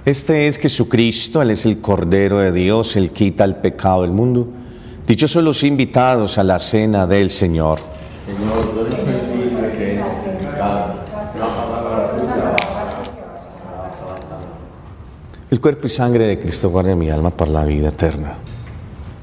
Este es Jesucristo, Él es el Cordero de Dios, Él quita el pecado del mundo. Dichosos los invitados a la cena del Señor. Señor, yo no soy libre que eres el pecado, una palabra tuya. El cuerpo y sangre de Cristo guarde mi alma para la vida eterna.